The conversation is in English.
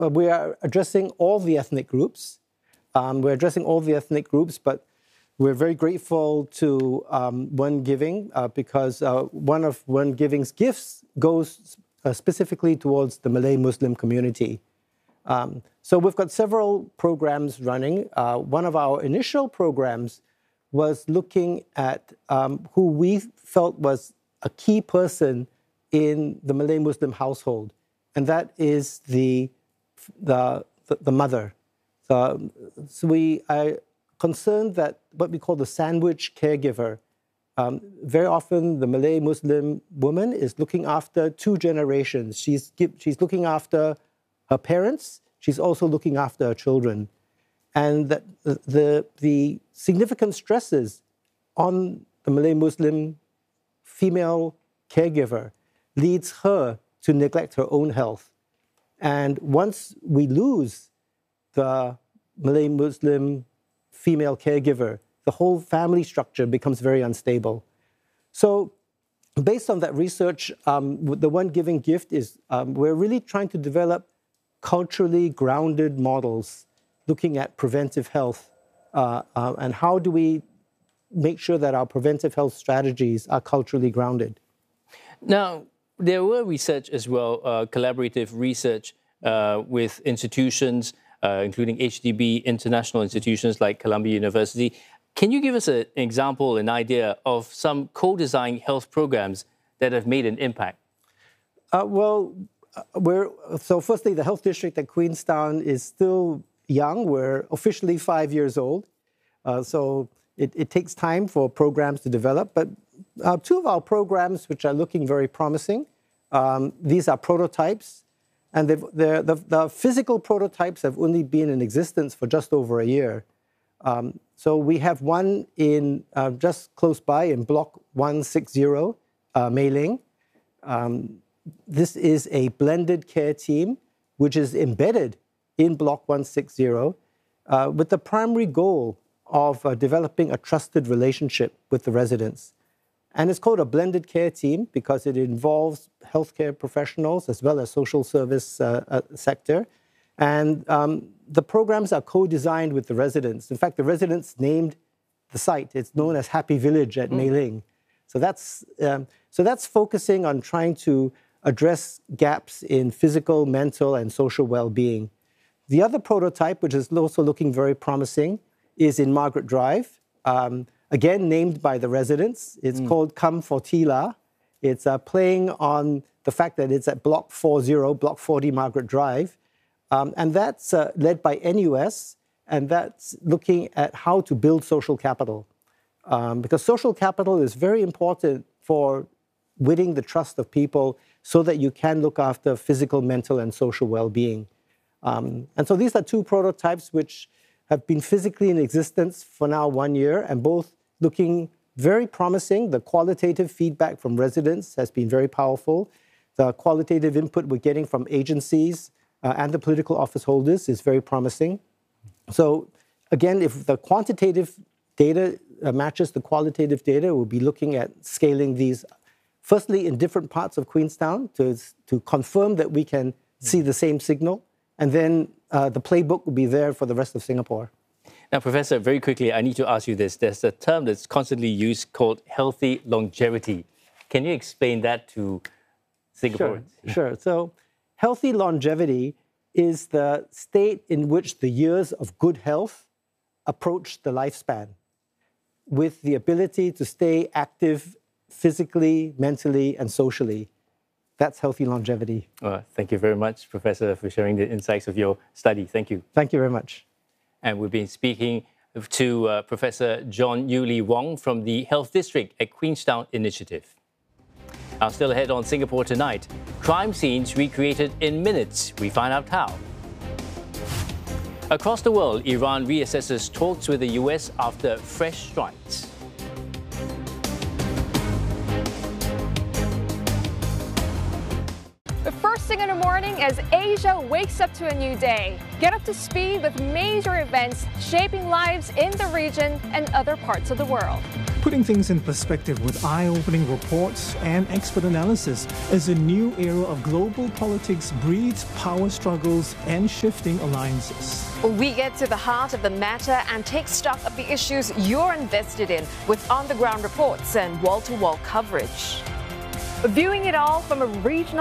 we are addressing all the ethnic groups. We're addressing all the ethnic groups, but we're very grateful to One Giving because one of One Giving's gifts goes specifically towards the Malay Muslim community. So we've got several programs running. One of our initial programs was looking at who we felt was a key person in the Malay Muslim household, and that is the mother. So we are concerned that what we call the sandwich caregiver, very often the Malay Muslim woman is looking after two generations. She's looking after her parents. She's also looking after her children. And that the significant stresses on the Malay Muslim female caregiver leads her to neglect her own health. And once we lose the Malay Muslim female caregiver, the whole family structure becomes very unstable. So based on that research, the One Giving gift is we're really trying to develop culturally grounded models looking at preventive health and how do we make sure that our preventive health strategies are culturally grounded. Now, there were research as well, collaborative research with institutions, including HDB, international institutions like Columbia University. Can you give us an example, an idea of some co-designed health programs that have made an impact? So firstly, the health district at Queenstown is still young. We're officially 5 years old. So it takes time for programs to develop. But two of our programs, which are looking very promising, these are prototypes. And the physical prototypes have only been in existence for just over a year. So we have one in just close by in Block 160, Mei Ling. This is a blended care team, which is embedded in Block 160 with the primary goal of developing a trusted relationship with the residents. And it's called a blended care team because it involves healthcare professionals as well as social service sector. And the programs are co-designed with the residents. In fact, the residents named the site. It's known as Happy Village at Mei Ling. So that's focusing on trying to address gaps in physical, mental, and social well-being. The other prototype, which is also looking very promising, is in Margaret Drive. Again, named by the residents. It's called Come for Tila. It's playing on the fact that it's at Block 40 Margaret Drive. And that's led by NUS, and that's looking at how to build social capital. Because social capital is very important for winning the trust of people so that you can look after physical, mental, and social well-being. And so these are two prototypes which have been physically in existence for now 1 year, and both looking very promising. The qualitative feedback from residents has been very powerful. The qualitative input we're getting from agencies and the political office holders is very promising. So again, if the quantitative data matches the qualitative data, we'll be looking at scaling these, firstly in different parts of Queenstown to confirm that we can see the same signal, and then the playbook will be there for the rest of Singapore. Now, Professor, very quickly, I need to ask you this. There's a term that's constantly used called healthy longevity. Can you explain that to Singaporeans? Sure. So healthy longevity is the state in which the years of good health approach the lifespan, with the ability to stay active physically, mentally, and socially. That's healthy longevity. Thank you very much, Professor, for sharing the insights of your study. Thank you. Thank you very much. And we've been speaking to Professor John Yew Lee Wong from the Health District at Queenstown Initiative. Now, still ahead on Singapore Tonight, crime scenes recreated in minutes. We find out how. Across the world, Iran reassesses talks with the US after fresh strikes. The first thing in the morning as Asia wakes up to a new day. Get up to speed with major events shaping lives in the region and other parts of the world. Putting things in perspective with eye-opening reports and expert analysis as a new era of global politics breeds power struggles and shifting alliances. We get to the heart of the matter and take stock of the issues you're invested in with on-the-ground reports and wall-to-wall coverage. Viewing it all from a regional